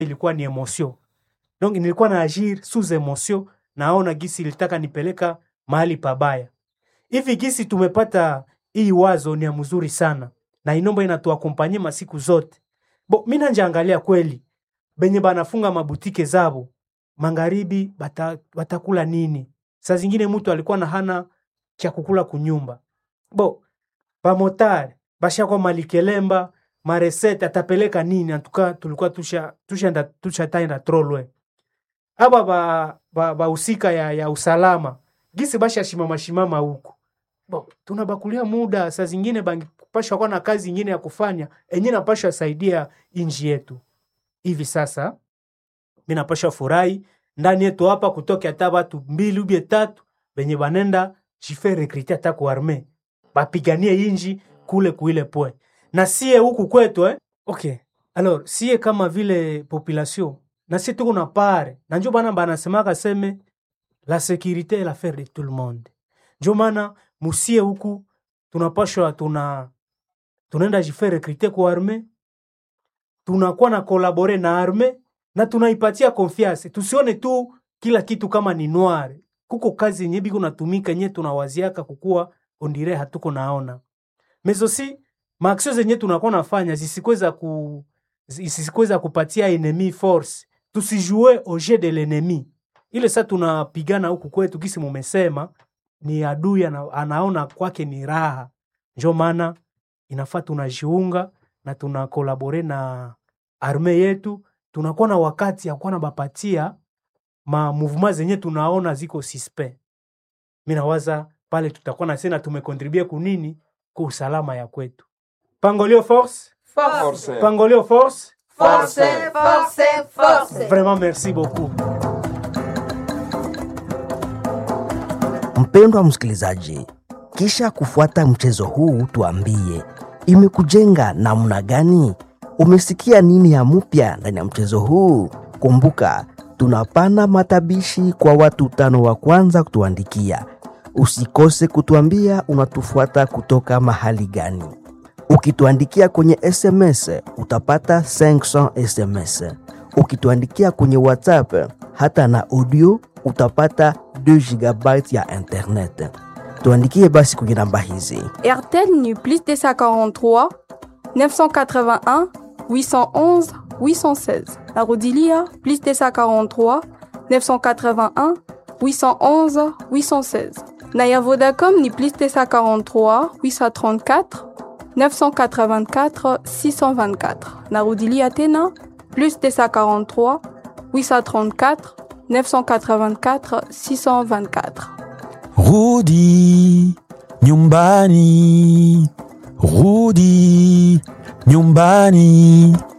ilikuwa ni emotion. Donc nilikuwa na agir sous emotion, naona gisi ilitaka nipeleka mahali pabaya. Hivi gisi tumepata hii wazo ni ya mzuri sana na inomba inatuakompanye masiku zote. Mimi njangalia kweli benye banafunga mabutike zabo magharibi batakula nini? Saa zingine mtu alikuwa na hana cha kukula kunyumba. Bamotari basha kwa malikelemba maresete atapeleka nini? Antuka tulikuwa tusha trolwe. Aba ba usika ya usalama gisi basha shimama huko. Tunabakulia muda, saa zingine bangipashwa kwa na kazi nyingine ya kufanya, enye napashwa saidia inji yetu. Hivi sasa mimi napashwa furahi ndani yetu hapa kutoka hata watu 2 au 3 benye banenda jife recruter hata kwa arme. Bapiganie inji kule kuile point. Na sie huku kwetu okay. Alors, sie kama vile population, na sie tuko na pare. Na njo bana banasemaka seme la sécurité est l'affaire de tout le monde. Njo maana musie huku tunapashwa tunaenda jife recruter kwa arme. Tunakuwa na collaborer na arme na tunaipatia confiance. Tusione tu kila kitu kama ni noir. Kuko kazi yenye biko natumika yenye tunawaziaka kukua ondire hatuko naona. Mais aussi maaction zenye tunakuwa nafanya zisikweza kupatia enemy force. Tusijue au jeu de l'ennemi. Ile saa tunapigana huku kwetu kisi mumesema ni adui anaona kwake ni raha. Njo maana inafaa tunajiunga na tunakolabore na arme yetu. Tunakuwa na wakati ya kuwa na bapatia mouvement zenye tunaona ziko suspect. Mimi nawaza pale tutakuwa na sena tumekontribue kunini kwa usalama ya kwetu. Pangolio force. Force. Pangolio force. Force, force, force. Vraiment merci beaucoup. Mpendwa msikilizaji, kisha kufuata mchezo huu tuambie, imekujenga namna gani? Umesikia nini ya mpya ndani ya mchezo huu? Kumbuka, tunapana matabishi kwa watu 5 wa kwanza kutuandikia. Usikose kutuambia unatufuata kutoka mahali gani. Ukituandikia kwenye SMS, utapata 500 SMS. Ukituandikia kwenye WhatsApp, hata na audio, utapata 2 GB ya internet. Tuandikie basi kwenye namba hizi. RTL ni plus 243 981 811 816. La Rodilia plus 243 981 811 816. Naya Vodacom ni plus 243 834 984 624. Na Rodilia Atena plus 243 834 984 624. Rudi nyumbani, Rudi nyumbani.